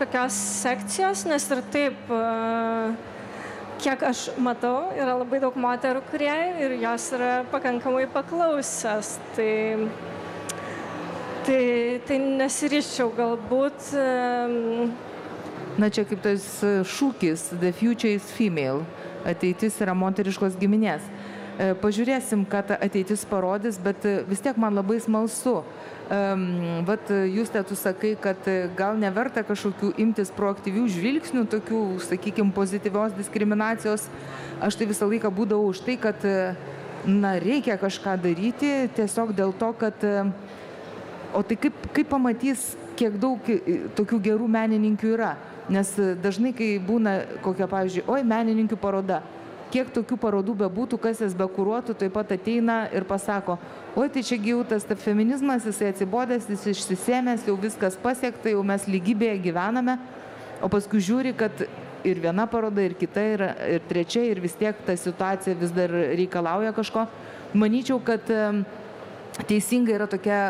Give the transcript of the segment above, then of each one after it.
kažkokios sekcijos, nes ir taip, kiek aš matau, yra labai daug moterų kūrėjų ir jos yra pakankamai paklausios. Tai nesiryščiau galbūt. Na čia kaip tas šūkis, the future is female, ateitis yra moteriškos giminės. Pažiūrėsim, ką ta ateitis parodys, bet vis tiek man labai smalsu. Vat Juste, tu sakai, kad gal neverta kažkokių imtis proaktyvių žvilgsnių, tokių, sakykime, pozityvios diskriminacijos. Aš tai visą laiką būdavau už tai, kad reikia kažką daryti, tiesiog dėl to, kad o tai kaip pamatys, kiek daug tokių gerų menininkių yra. Nes dažnai, kai būna kokia, pavyzdžiui, menininkių paroda, kiek tokių parodų bebūtų, kas jas bekuruotų, taip pat ateina ir pasako, tai čia jau tas feminizmas, jisai atsibodęs, jis išsisėmęs, jau viskas pasiekta, jau mes lygybėje gyvename, o paskui žiūri, kad ir viena paroda, ir kita, ir trečia, ir vis tiek ta situacija vis dar reikalauja kažko. Manyčiau, kad teisinga yra tokia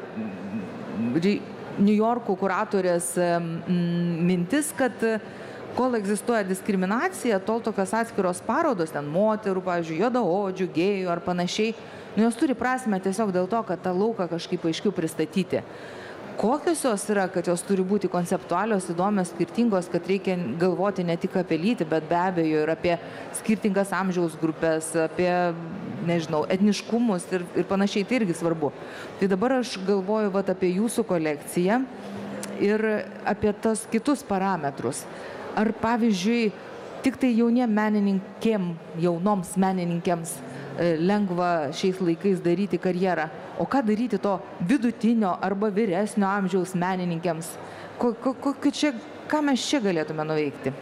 New Yorko kuratorės mintis, kad kol egzistuoja diskriminacija, tol tokios atskiros parodos, ten moterų, pavyzdžiui, juodaodžių, gėjų ar panašiai, jos turi prasmę tiesiog dėl to, kad tą lauką kažkaip aiškiau pristatyti. Kokios jos yra, kad jos turi būti konceptualios, įdomios, skirtingos, kad reikia galvoti ne tik apie lytį, bet be abejo ir apie skirtingas amžiaus grupės, apie, nežinau, etniškumus ir panašiai, tai irgi svarbu. Tai dabar aš galvoju apie jūsų kolekciją ir apie tas kitus parametrus. Ar, pavyzdžiui, tik tai jaunoms menininkėms lengva šiais laikais daryti karjerą, o ką daryti to vidutinio arba vyresnio amžiaus menininkėms? Ką mes čia galėtume nuveikti?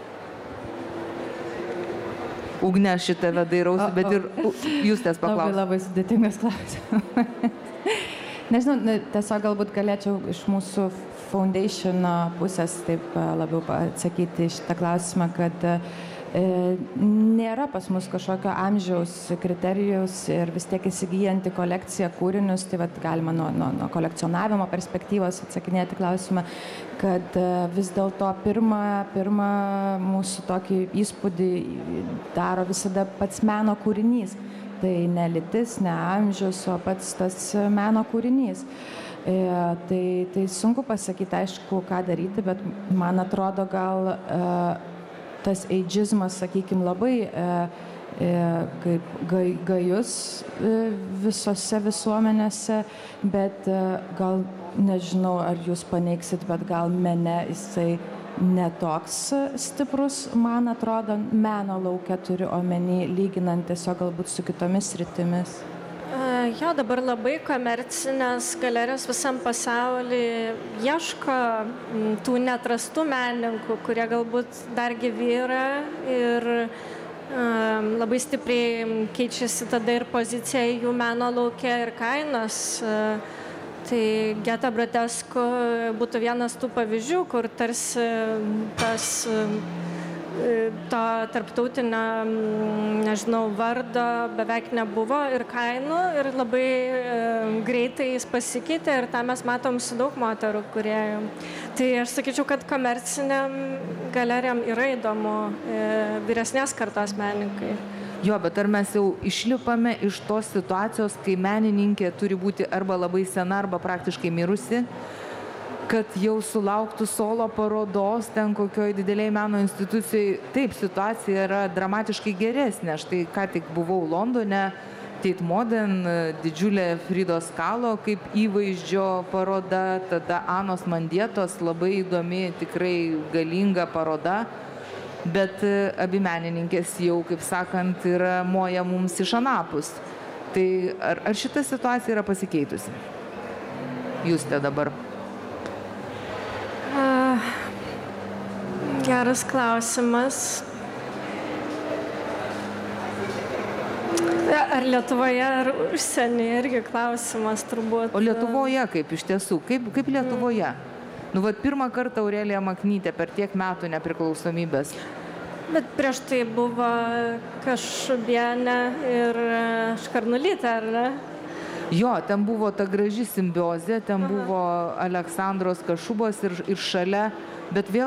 Ugne, aš šitą dairausi, bet ir Justės paklausiu. Labai sudėtingas klausimas. Nežinau, tiesiog galbūt galėčiau iš mūsų Foundation pusės taip labiau atsakyti šitą klausimą, kad nėra pas mus kažkokio amžiaus kriterijaus ir vis tiek įsigyjanti kolekciją kūrinius, tai galima nuo kolekcionavimo perspektyvos atsakinėti klausimą, kad vis dėlto pirmą mūsų tokį įspūdį daro visada pats meno kūrinys. Tai ne lytis, ne amžius, o pats tas meno kūrinys. Tai sunku pasakyti, aišku, ką daryti, bet man atrodo gal tas ageizmas, sakykime, labai kaip gajus visose visuomenėse, bet gal, nežinau, ar jūs paneigsit, bet gal mene jisai netoks stiprus, man atrodo, meno lauke turi omeny, lyginant tiesiog galbūt su kitomis sritimis. Jo, dabar labai komercinės galerijos visam pasaulyje ieško tų neatrastų menininkų, kurie galbūt dar gyvi yra ir labai stipriai keičiasi tada ir pozicija jų meno lauke ir kainos. Tai Geta Bratescu būtų vienas tų pavyzdžių, kur tarsi to tarptautinio, nežinau, vardo beveik nebuvo ir kainų ir labai greitai jis pasikeitė ir tą mes matom su daug moterų kūrėjų. Tai aš sakyčiau, kad komerciniam galerijam yra įdomu vyresnės kartos menininkai. Jo, bet ar mes jau išlipame iš tos situacijos, kai menininkė turi būti arba labai sena, arba praktiškai mirusi, kad jau sulauktų solo parodos ten kokioj dideliai meno institucijai. Taip, situacija yra dramatiškai geresnė. Štai ką tik buvau Londone, Tate Modern, didžiulė Fridos Kahlo kaip įvaizdžio paroda, tada Anos Mandietos, labai įdomi, tikrai galinga paroda. Bet abi menininkės jau, kaip sakant, yra moja mums iš anapus. Tai ar šita situacija yra pasikeitusi? Juste dabar. Geras klausimas. Ar Lietuvoje, ar užsienyje irgi klausimas turbūt. O Lietuvoje kaip iš tiesų? Kaip Lietuvoje? Pirmą kartą Aurelija Maknytė per tiek metų nepriklausomybės. Bet prieš tai buvo Kašubienė ir Škarnulytė, ar ne? Jo, ten buvo ta graži simbiozė, ten buvo Aleksandros Kašubos ir šalia, bet vėl